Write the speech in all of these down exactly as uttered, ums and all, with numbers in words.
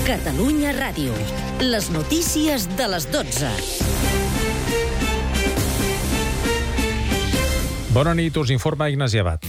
Catalunya Ràdio. Les notícies de les dotze. Bona nit, us informa Ignasi Abad.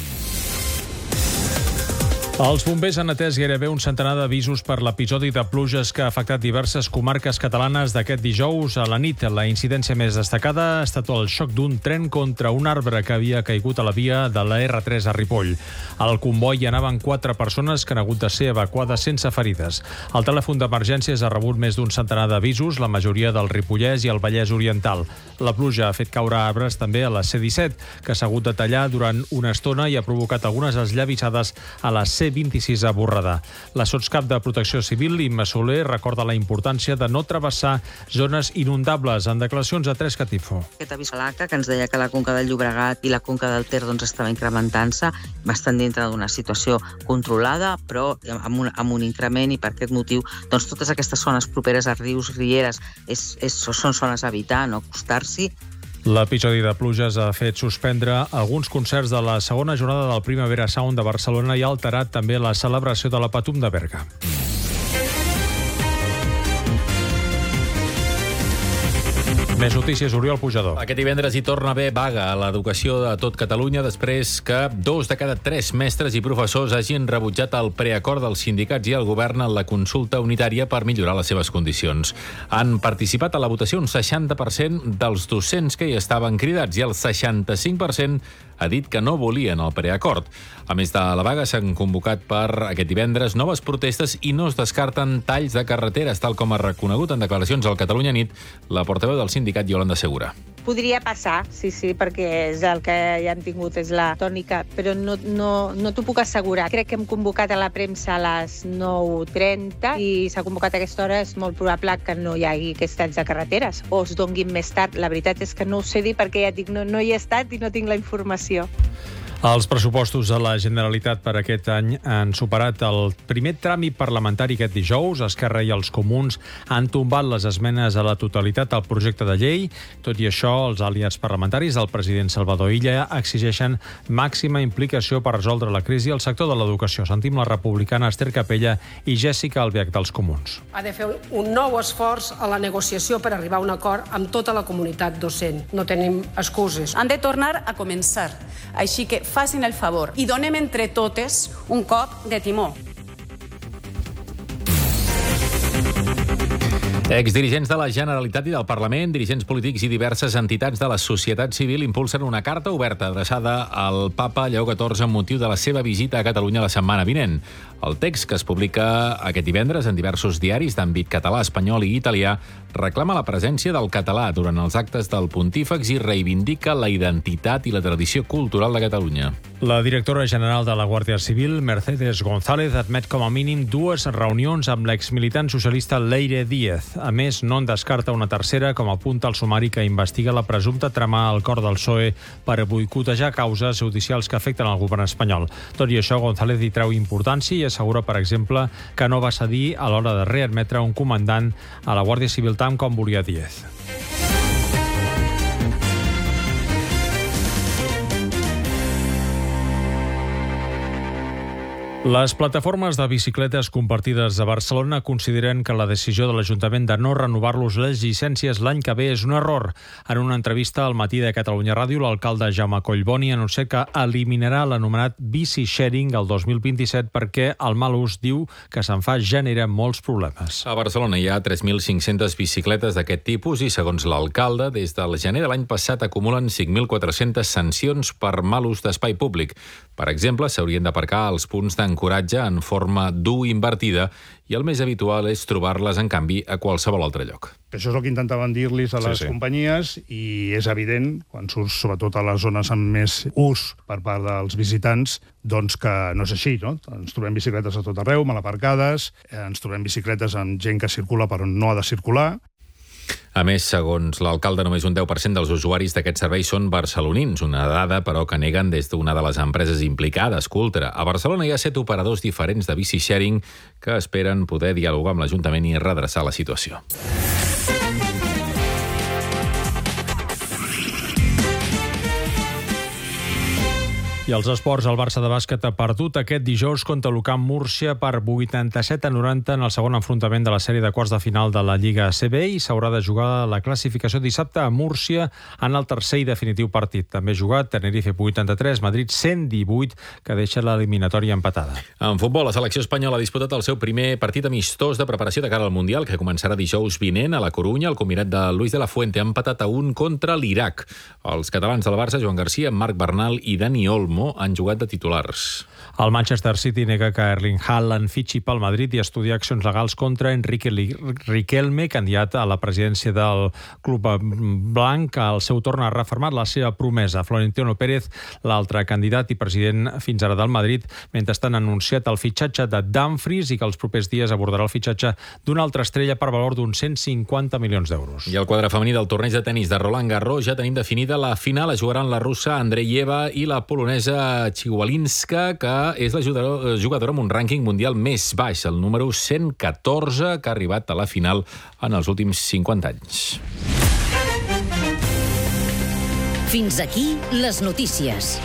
Els bombers han atès gairebé un centenar d'avisos per l'episodi de pluges que ha afectat diverses comarques catalanes d'aquest dijous a la nit. La incidència més destacada ha estat el xoc d'un tren contra un arbre que havia caigut a la via de la erre tres a Ripoll. Al comboi hi anaven quatre persones que han hagut de ser evacuades sense ferides. El telèfon d'emergències ha rebut més d'un centenar d'avisos, la majoria del Ripollès i el Vallès Oriental. La pluja ha fet caure arbres també a la ce disset, que s'ha hagut de tallar durant una estona i ha provocat algunes esllavissades a la ce vint-i-sis a Borredà. La sotscap de Protecció Civil, Imma Soler, recorda la importància de no travessar zones inundables en declaracions a Tres Catifo. Aquest avís a l'A C A, que ens deia que la conca del Llobregat i la conca del Ter doncs, estava incrementant-se, bastant dintre d'una situació controlada, però amb un, amb un increment, i per aquest motiu doncs, totes aquestes zones properes a rius, rieres, és, és, són zones a evitar, no acostar-s'hi. L'episodi de pluges ha fet suspendre alguns concerts de la segona jornada del Primavera Sound de Barcelona i ha alterat també la celebració de la Patum de Berga. Més notícies, Oriol Pujador. Aquest divendres hi torna a haver vaga a l'educació de tot Catalunya després que dos de cada tres mestres i professors hagin rebutjat el preacord dels sindicats i el govern en la consulta unitària per millorar les seves condicions. Han participat a la votació un seixanta per cent dels docents que hi estaven cridats i el seixanta-cinc per cent ha dit que no volien el preacord. A més de la vaga, s'han convocat per aquest divendres noves protestes i no es descarten talls de carreteres, tal com ha reconegut en declaracions al Catalunya Nit la portaveu del sindicat Yolanda Segura. Podria passar, sí, sí, perquè és el que ja hem tingut, és la tònica, però no, no, no t'ho puc assegurar. Crec que hem convocat a la premsa a les nou trenta i s'ha convocat a aquesta hora, és molt probable que no hi hagi aquests talls de carreteres o es donguin més tard. La veritat és que no ho sé dir perquè ja dic, no, no hi he estat i no tinc la informació. Els pressupostos de la Generalitat per aquest any han superat el primer tràmit parlamentari aquest dijous. Esquerra i els Comuns han tombat les esmenes a la totalitat al projecte de llei. Tot i això, els aliats parlamentaris del president Salvador Illa exigeixen màxima implicació per resoldre la crisi al sector de l'educació. Sentim la republicana Esther Capella i Jèssica Albiach dels Comuns. Ha de fer un nou esforç a la negociació per arribar a un acord amb tota la comunitat docent. No tenim excuses. Han de tornar a començar. Així que facin el favor i donem entre totes un cop de timó. Exdirigents de la Generalitat i del Parlament, dirigents polítics i diverses entitats de la societat civil impulsen una carta oberta adreçada al papa Lleó catorze amb motiu de la seva visita a Catalunya la setmana vinent. El text, que es publica aquest divendres en diversos diaris d'àmbit català, espanyol i italià, reclama la presència del català durant els actes del pontífex i reivindica la identitat i la tradició cultural de Catalunya. La directora general de la Guàrdia Civil, Mercedes González, admet com a mínim dues reunions amb l'exmilitant socialista Leire Díez. A més, no en descarta una tercera, com apunta el sumari que investiga la presumpta trama al cor del P S O E per boicotejar causes judicials que afecten el govern espanyol. Tot i això, González hi treu importància i assegura, per exemple, que no va cedir a l'hora de readmetre un comandant a la Guàrdia Civil tant com volia Díez. Les plataformes de bicicletes compartides de Barcelona consideren que la decisió de l'Ajuntament de no renovar-los les llicències l'any que ve és un error. En una entrevista al Matí de Catalunya Ràdio, l'alcalde Jaume Collboni anuncia que eliminarà l'anomenat bici sharing el dos mil vint-i-set perquè el mal ús, diu, que se'n fa genera molts problemes. A Barcelona hi ha tres mil cinc-centes bicicletes d'aquest tipus i, segons l'alcalde, des del gener de l'any passat acumulen cinc mil quatre-centes sancions per mal ús d'espai públic. Per exemple, s'haurien d'aparcar als punts d'ancoratge en forma d'U invertida i el més habitual és trobar-les, en canvi, a qualsevol altre lloc. Això és el que intentaven dir-los a les sí, sí. companyies i és evident, quan surts sobretot a les zones amb més ús per part dels visitants, doncs que no és així, no? Ens trobem bicicletes a tot arreu, mal aparcades, ens trobem bicicletes amb gent que circula per on no ha de circular. A més, segons l'alcalde, només un deu per cent dels usuaris d'aquest servei són barcelonins, una dada, però, que neguen des d'una de les empreses implicades, Cultra. A Barcelona hi ha set operadors diferents de bici sharing que esperen poder dialogar amb l'Ajuntament i redreçar la situació. I els esports, el Barça de bàsquet ha perdut aquest dijous contra l'U C A M Múrcia per vuitanta-set a noranta en el segon enfrontament de la sèrie de quarts de final de la Lliga A C B i s'haurà de jugar la classificació dissabte a Múrcia en el tercer i definitiu partit. També ha jugat Tenerife vuitanta-tres, Madrid cent divuit, que deixa l'eliminatòria empatada. En futbol, la selecció espanyola ha disputat el seu primer partit amistós de preparació de cara al Mundial, que començarà dijous vinent a la Corunya. El combinat de Luis de la Fuente ha empatat a un contra l'Iraq. Els catalans del Barça, Joan Garcia, Marc Bernal i Dani Olmo, han jugat de titulars. El Manchester City nega que Erling Haaland fitxi pel Madrid i estudia accions legals contra Enrique Riquelme, candidat a la presidència del Club Blanc. Al seu torn ha refermat la seva promesa. Florentino Pérez, l'altre candidat i president fins ara del Madrid, mentrestant ha anunciat el fitxatge de Dumfries i que els propers dies abordarà el fitxatge d'una altra estrella per valor d'uns cent cinquanta milions d'euros. I el quadre femení del torneig de tenis de Roland Garros ja tenim definida la final. La jugaran la russa Andreeva i la polonesa Chigwalinska, que és la jugadora amb un rànquing mundial més baix, el número cent catorze, que ha arribat a la final en els últims cinquanta anys. Fins aquí les notícies.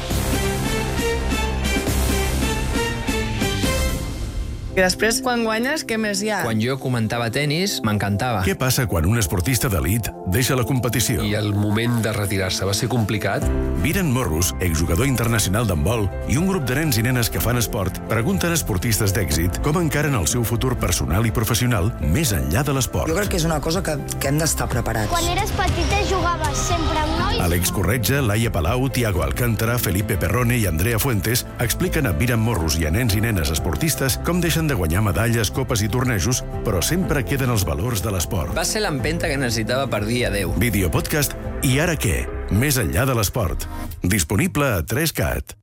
I després, quan guanyes, què més hi ha? Quan jo comentava tenis, m'encantava. Què passa quan un esportista d'elit deixa la competició? I el moment de retirar-se va ser complicat? Viren Morros, exjugador internacional d'handbol, i un grup de nens i nenes que fan esport pregunten a esportistes d'èxit com encaren el seu futur personal i professional més enllà de l'esport. Jo crec que és una cosa que, que hem d'estar preparats. Quan eres petita jugaves sempre amb nois? Àlex Corretja, Laia Palau, Tiago Alcántara, Felipe Perrone i Andrea Fuentes expliquen a Viren Morros i a nens i nenes esportistes com deixen de guanyar medalles, copes i tornejos, però sempre queden els valors de l'esport. Va ser l'empenta que necessitava per dir adeu. Videopodcast I ara què? Més enllà de l'esport. Disponible a tres cat.